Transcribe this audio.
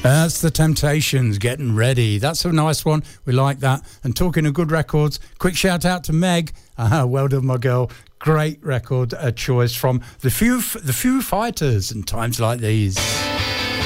That's the Temptations, Getting Ready. That's a nice one. We like that. And talking of good records, quick shout out to Meg. Well done, my girl. Great record choice from the Foo Fighters and Times Like These.